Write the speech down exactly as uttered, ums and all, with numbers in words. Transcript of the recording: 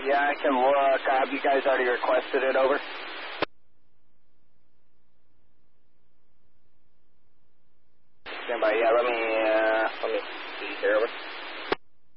Yeah, I can look. Have you guys already requested it? Over. Stand by. Yeah, let me, uh, let me see here. Over.